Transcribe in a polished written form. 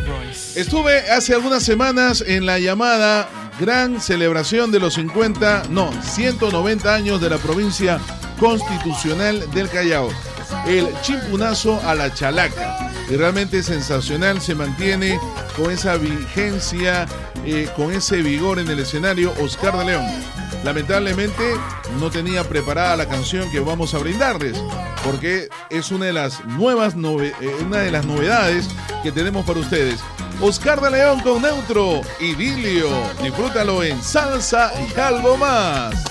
Estuve hace algunas semanas en la llamada gran celebración de los 190 años de la provincia constitucional del Callao, el chimpunazo a la chalaca, y realmente sensacional. Se mantiene con esa vigencia, con ese vigor en el escenario Oscar de León. Lamentablemente no tenía preparada la canción que vamos a brindarles, porque es una de las novedades que tenemos para ustedes. Oscar de León con Neutro, Idilio. Disfrútalo en Salsa y Algo Más.